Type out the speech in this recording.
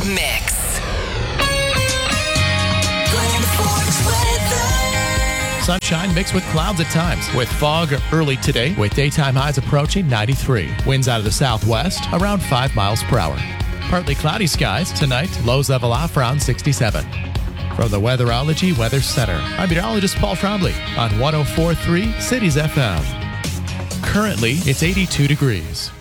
Mix. Sunshine mixed with clouds at times, with fog early today, with daytime highs approaching 93. Winds out of the southwest, around 5 miles per hour. Partly cloudy skies tonight, lows level off around 67. From the Weatherology Weather Center, I'm meteorologist Paul Trombley on 104.3 Cities FM. Currently, it's 82 degrees.